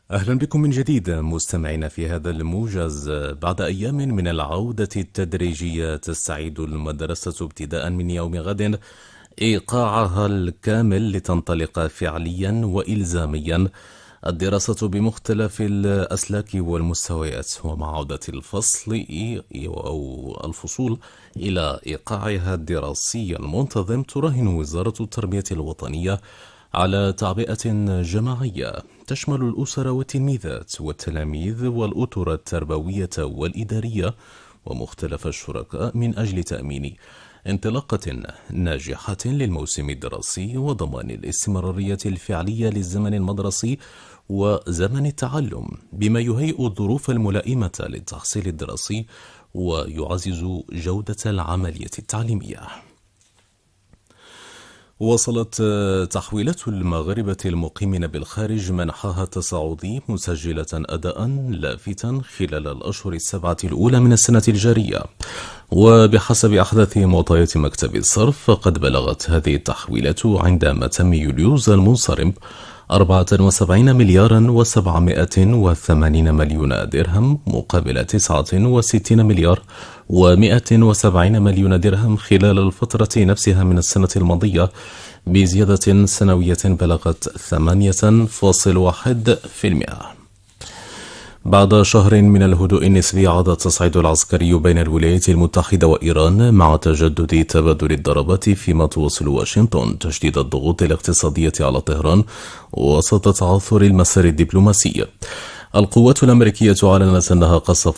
أهلا بكم من جديد مستمعينا في هذا الموجز. بعد أيام من العودة التدريجية تستعيد المدرسة ابتداء من يوم غد إيقاعها الكامل لتنطلق فعليا وإلزاميا الدراسة بمختلف الأسلاك والمستويات، ومع عودة الفصل أو الفصول إلى إيقاعها الدراسي المنتظم تراهن وزارة التربية الوطنية على تعبئة جماعية تشمل الأسر والتلميذات والتلاميذ والأطر التربوية والإدارية ومختلف الشركاء من أجل تأمين انطلاقة ناجحة للموسم الدراسي وضمان الاستمرارية الفعلية للزمن المدرسي وزمن التعلم، بما يهيئ الظروف الملائمة للتحصيل الدراسي ويعزز جودة العملية التعليمية. واصلت تحويلات المغاربة المقيمين بالخارج منحها التصاعدي مسجلة أداء لافتا خلال الأشهر السبعة الأولى من السنة الجارية، وبحسب أحدث معطيات مكتب الصرف فقد بلغت هذه التحويلات عند متم يوليوز المنصرم 74 مليارا و780 مليون درهم مقابل 69 مليار و170 مليون درهم خلال الفترة نفسها من السنة الماضية، بزيادة سنوية بلغت 8.1%. بعد شهر من الهدوء النسبي عاد التصعيد العسكري بين الولايات المتحدة وإيران مع تجدد تبادل الضربات، فيما تواصل واشنطن تشديد الضغوط الاقتصادية على طهران وسط تعثر المسار الدبلوماسي. القوات الأمريكية أعلنت أنها قصفت